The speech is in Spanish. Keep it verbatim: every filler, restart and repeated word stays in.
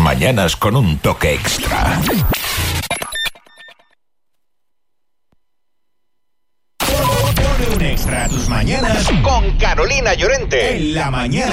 mañanas con un toque extra. Pone un extra a tus mañanas con Carolina Llorente. En la mañana.